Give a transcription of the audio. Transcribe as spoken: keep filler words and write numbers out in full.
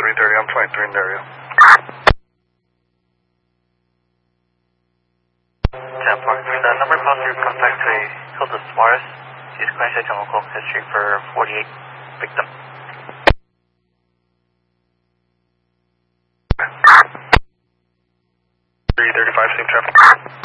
three thirty, I'm twenty-three in the area. ten four, the number passenger contact to Hilda Suarez. She's crash general call history for forty-eight victim. three thirty-five, same traffic.